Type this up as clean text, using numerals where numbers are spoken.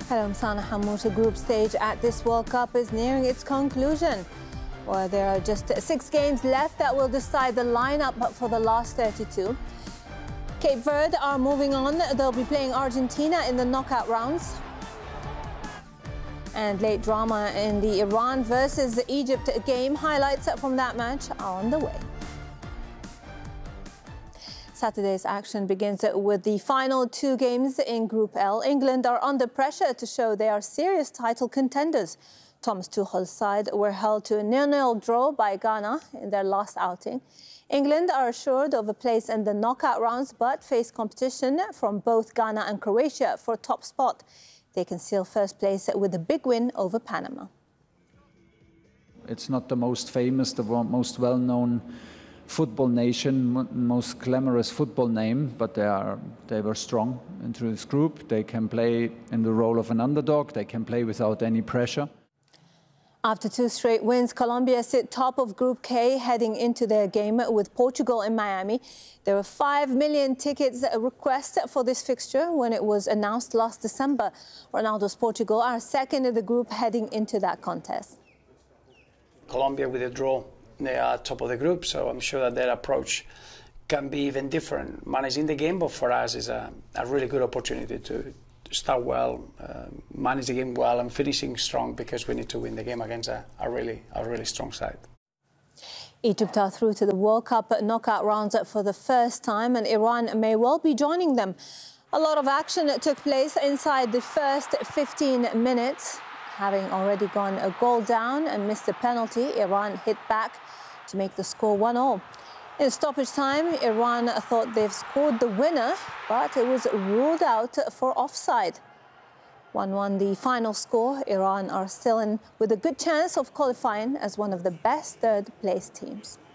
Hello, Sana Hamuta. Group stage at this World Cup is nearing its conclusion. Well, there are just 6 games left that will decide the lineup for the last 32. Cape Verde are moving on. They'll be playing Argentina in the knockout rounds. And late drama in the Iran versus Egypt game. Highlights from that match are on the way. Saturday's action begins with the final 2 games in Group L. England are under pressure to show they are serious title contenders. Thomas Tuchel's side were held to a 0-0 draw by Ghana in their last outing. England are assured of a place in the knockout rounds but face competition from both Ghana and Croatia for a top spot. They can seal first place with a big win over Panama. It's not the most famous, the most well-known football nation, most glamorous football name, but they were strong into this group. They can play in the role of an underdog. They can play without any pressure. After 2 straight wins, Colombia sit top of Group K heading into their game with Portugal in Miami. There were 5 million tickets requests for this fixture when it was announced last December. Ronaldo's Portugal are second in the group heading into that contest. Colombia with a draw, they are top of the group, so I'm sure that their approach can be even different. Managing the game, but for us is a really good opportunity to start well, manage the game well and finishing strong, because we need to win the game against a really strong side. Egypt are through to the World Cup knockout rounds for the first time, and Iran may well be joining them. A lot of action took place inside the first 15 minutes. Having already gone a goal down and missed a penalty, Iran hit back to make the score 1-1. In stoppage time, Iran thought they've scored the winner, but it was ruled out for offside. 1-1 the final score. Iran are still in with a good chance of qualifying as one of the best third-place teams.